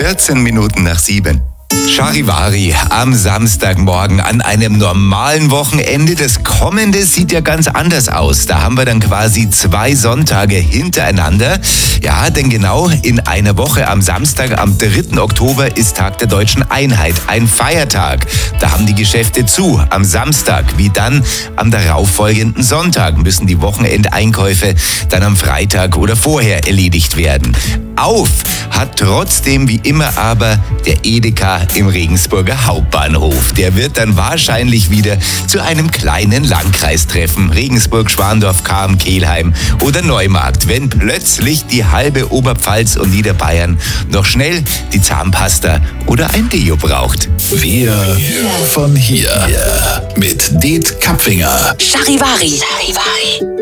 14 Minuten nach 7. Charivari am Samstagmorgen an einem normalen Wochenende. Das kommende sieht ja ganz anders aus. Da haben wir dann quasi 2 Sonntage hintereinander. Ja, denn genau in einer Woche am Samstag, am 3. Oktober, ist Tag der Deutschen Einheit, ein Feiertag. Da haben die Geschäfte zu am Samstag, wie dann am darauffolgenden Sonntag müssen die Wochenendeinkäufe dann am Freitag oder vorher erledigt werden. Auf hat trotzdem wie immer aber der Edeka im Regensburger Hauptbahnhof. Der wird dann wahrscheinlich wieder zu einem kleinen Landkreistreffen. Regensburg, Schwandorf, Cham, Kelheim oder Neumarkt. Wenn plötzlich die halbe Oberpfalz und Niederbayern noch schnell die Zahnpasta oder ein Deo braucht. Wir von hier mit Det Kapfinger. Charivari.